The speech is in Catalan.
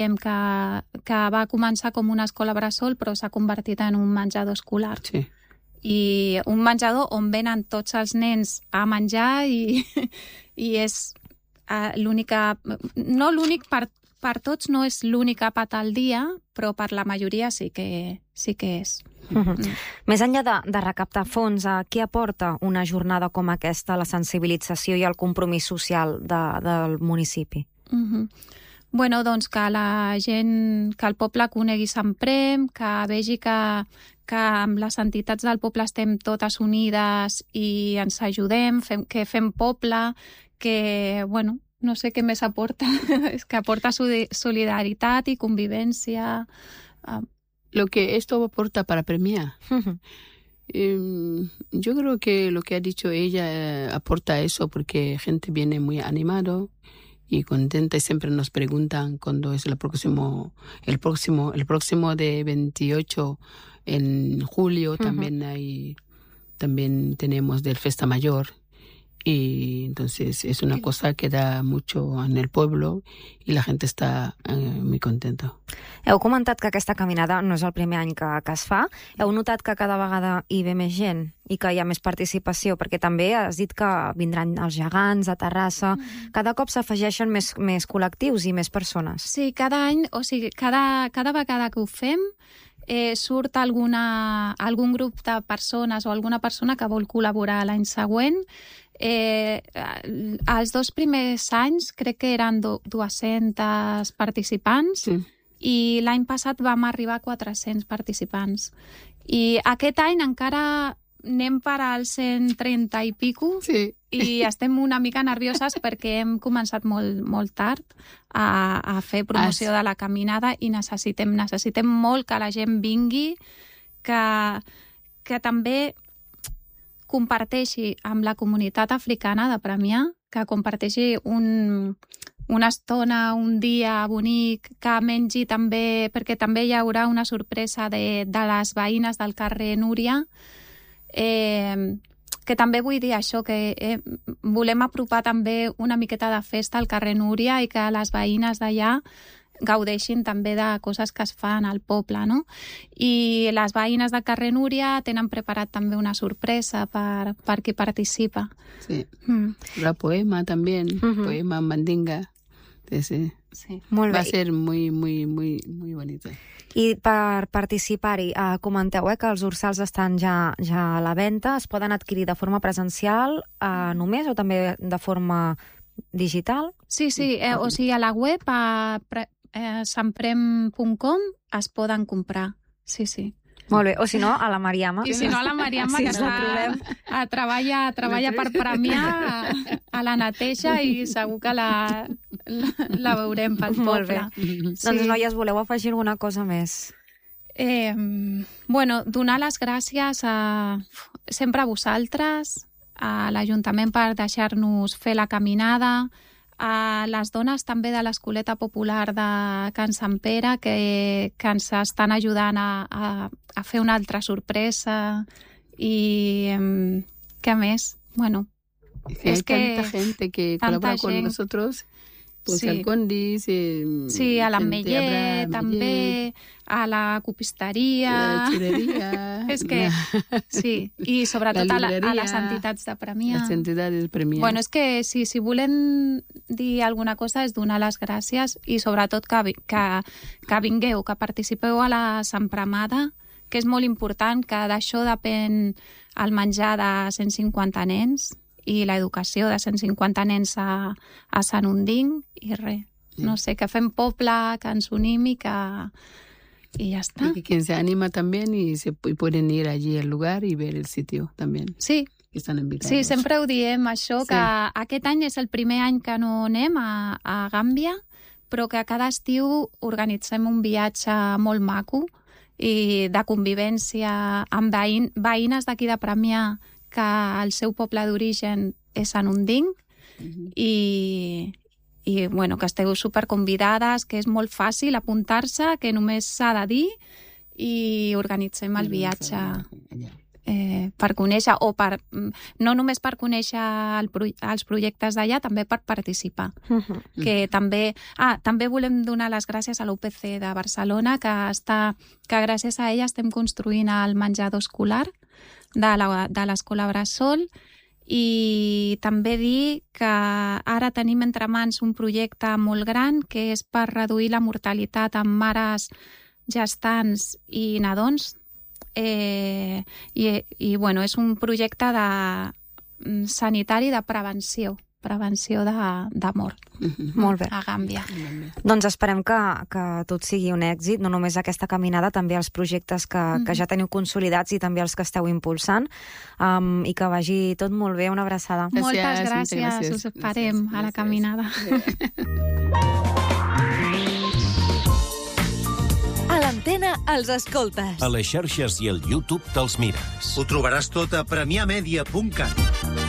que va començar com una escola bressol, però s'ha convertit en un menjador escolar. Sí. I un menjador on venen tots els nens a menjar i és l'única... No l'únic per tots, no és l'únic àpat al dia, però per la majoria sí que és. Més enllà de recaptar fons, què aporta una jornada com aquesta a la sensibilització i al compromís social del municipi? Bueno, doncs que la gent, que el poble conegui Sant Prem, que vegi que amb les entitats del poble estem totes unides i ens ajudem, que fem poble, que, bueno, no sé què més aporta, és que aporta solidaritat y convivencia. Lo que esto aporta para premiar. Yo creo que lo que ha dicho ella aporta eso porque gente viene muy animado y contenta y siempre nos preguntan cuándo es el próximo de 28 en julio. También tenemos del Festa Mayor. Y entonces es una cosa que da mucho en el pueblo y la gente está muy contenta. Heu comentat que aquesta caminada no és el primer any que es fa. Heu notat que cada vegada hi ve més gent i que hi ha més participació? Perquè també has dit que vindran els gegants a Terrassa. Cada cop s'afegeixen més col·lectius i més persones. Sí, cada any, o sigui, cada vegada que ho fem, surt algun grup de persones o alguna persona que vol col·laborar l'any següent. Els 2 primers anys crec que eren 200 participants i l'any passat vam arribar a 400 participants. I aquest any encara anem per als 130 i pico i estem una mica nervioses perquè hem començat molt tard a fer promoció de la caminada i necessitem molt que la gent vingui, que també comparteixi amb la comunitat africana de Premià, que comparteixi una estona, un dia bonic, que mengi també, perquè també hi haurà una sorpresa de les veïnes del carrer Núria, que també vull dir això, que volem apropar també una miqueta de festa al carrer Núria i que les veïnes d'allà gaudeixin també de coses que es fan al poble, no? I les veïnes del carrer Núria tenen preparat també una sorpresa per qui participa. Sí. La poema también, poema en mandinga. Sí. Molt bé. Va a ser muy, muy, muy, muy bonito. I per participar-hi, comenteu que els dorsals estan ja a la venda, es poden adquirir de forma presencial només o també de forma digital? Sí, o sigui, a la web, a santprem.com es poden comprar, sí. Molt bé, o si no, a la Mariama. I si no, a la Mariama, que treballa per Premià, a la neteja i segur que la veurem pel poble. Molt bé. Doncs, noies, voleu afegir alguna cosa més? Bueno, donar les gràcies sempre a vosaltres, a l'Ajuntament per deixar-nos fer la caminada, a les dones també de l'Escoleta Popular de Can Sant Pere que ens estan ajudant a fer una altra sorpresa i què més? Bueno, es que tanta gente que colabora con nosotros, pues al Condis, sí, a l'Ametller també, a la copisteria, a la xureria, és que sí, i sobretot a les entitats de Premià. Les entitats de Premià. Bueno, és que si volem dir alguna cosa és donar les gràcies i sobretot que vingueu, que participeu a la Sampremada, que és molt important, que d'això depèn el menjar de 150 nens i l'educació de 150 nens a Sant Onding i res. No sé, que fem poble, que ens unim i ya está. Y que quien se anima también y pueden ir allí al lugar y ver el sitio también. Sí. Estan invitados. Sí, sempre ho diem, això, que aquest any és el primer any que no anem a Gàmbia, però que cada estiu organitzem un viatge molt maco i de convivència amb veïnes d'aquí de Premià, que el seu poble d'origen és Sant Onding, i bueno, que esteu superconvidades, que és molt fàcil apuntar-se, que només s'ha de dir i organitzem el viatge per conèixer, o no només per conèixer els projectes d'allà, també per participar. Que també volem donar les gràcies a l'UPC de Barcelona, que gràcies a ella estem construint el menjador escolar de l'Escola Bressol, i també dir que ara tenim entre mans un projecte molt gran que és per reduir la mortalitat en mares gestants i nadons. Bueno, és un projecte sanitari de prevenció de mort. Molt bé. A Gàmbia. Doncs esperem que tot sigui un èxit, no només aquesta caminada, també els projectes que ja teniu consolidats i també els que esteu impulsant, i que vagi tot molt bé. Una abraçada. Moltes gràcies. Us esperem a la caminada. A l'antena els escoltes. A les xarxes i al YouTube te'ls mires. Ho trobaràs tot a premiamedia.cat.